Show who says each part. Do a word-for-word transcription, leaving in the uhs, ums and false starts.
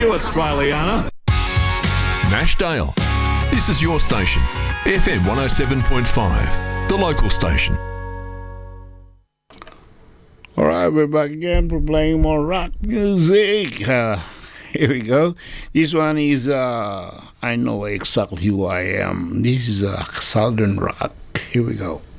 Speaker 1: You Australiana.
Speaker 2: Nashdale. This is your station. F M one oh seven point five, the local station.
Speaker 3: All right, we're back again for playing more rock music. Uh, here we go. This one is, uh, I know exactly who I am. This is uh, Southern rock. Here we go.